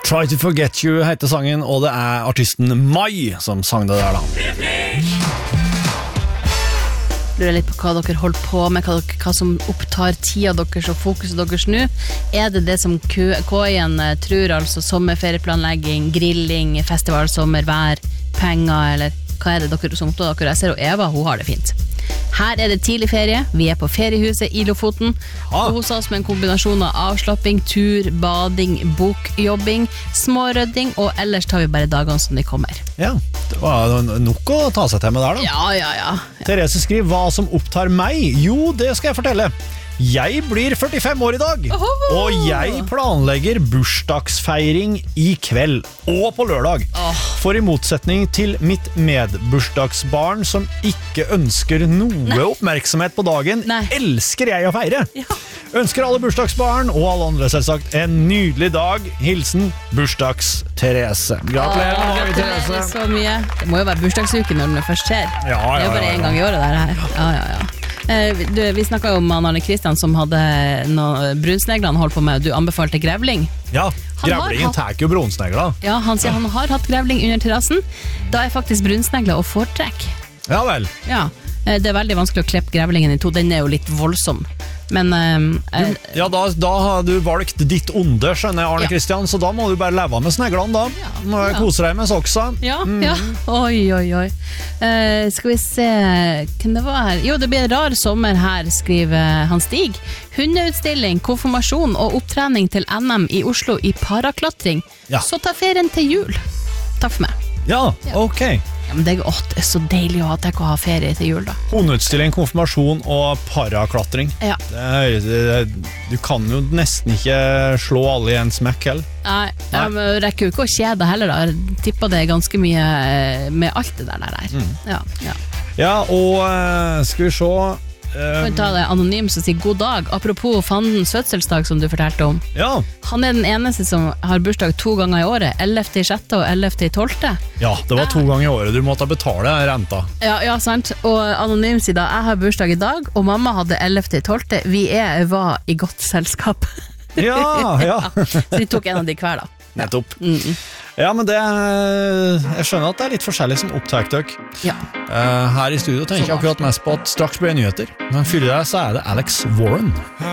Try to Forget You heter sangen, og det artisten Mai som sang det der da. Lurer litt på hva dere holder på med, hva som opptar tida deres og fokuset deres nå. Det som K1 tror, altså sommerferieplanlegging, grilling, festival, sommervær, penger, eller hva det dere som opptar dere? Jeg ser jo Eva, hun har det fint. Her det tidlig ferie, vi på feriehuset I Lofoten, og hos oss med en kombinasjon av avslapping, tur, bading, bokjobbing, smårødding, og ellers tar vi bare dagene som de kommer. Ja, det var nok å ta seg til med der da. Ja. Therese skriver, hva som opptar meg? Jo, det skal jeg fortelle. Jeg blir 45 år I dag, og jeg planlegger bursdagsfeiring I kveld og på lørdag. For I motsetning til mitt medbursdagsbarn som ikke ønsker noe oppmerksomhet på dagen, elsker jeg å feire. Ønsker alle bursdagsbarn og alle andre selvsagt en nydelig dag. Hilsen bursdags-Therese. Gratulerer med dagen, Therese. Gratulerer så mye. Det må jo være bursdagsuke når den først skjer. Det jo bare en gang I året det her. Ja. Vi snakket jo om Arne Kristian som hadde brunsnegler han holdt på med. Du anbefalte grevling. Ja, grevlingen tar jo brunsnegler. Ja, han sier han har hatt grevling under terrassen. Da faktisk brunsnegler å foretrekke. Ja vel. Ja, det veldig vanskelig å klippe grevlingen I to. Den jo litt voldsom. Men da har du valgt ditt onde, skjønner jeg, Arne Kristian, så da må du bare leve med sneglene da. Må jeg kose deg med soksa. Ja. Oi. Skal vi se hvem det var her? Jo, det blir en rar sommer her, skriver han Stig. Hundeutstilling, konfirmasjon og opptrening til NM I Oslo I paraklatring. Så ta ferien til jul. Takk for meg. Ja, ok. Ja, men det så deilig å ha ferie til jul da. Hundeutstilling, konfirmasjon og paraklatring. Ja. Du kan jo nesten ikke slå alle I en smekk heller. Nei, men rekker jo ikke å kjede heller da. Jeg tipper det ganske mye med alt det der. Ja, og skal vi se... Kan vi ta det anonym som sier god dag. Apropos Fandens fødselsdag som du fortalte om. Ja. Han den eneste som har bursdag 2 ganger I året, 11.6. og 11.12. Ja, det var 2 ganger I året du måtte betale renta. Ja, sant. Og anonym sier da, jeg har bursdag I dag, og mamma hadde 11.12. Vi var I godt selskap. Ja. Så de tok en av de hver da. Nettopp. Ja, men jeg skjønner at det litt forskjellig som opptak dere. Ja. Her I studio tenker jeg akkurat mest på at straks blir det nyheter. Men fyller deg så det Alex Warren.